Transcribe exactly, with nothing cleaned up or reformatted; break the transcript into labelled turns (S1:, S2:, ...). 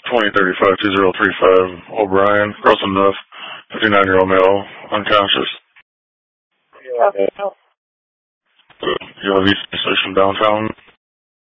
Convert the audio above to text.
S1: twenty thirty-five two zero three five O'Brien, gross enough, fifty-nine-year-old male, unconscious.
S2: Yeah.
S1: You have East Station downtown?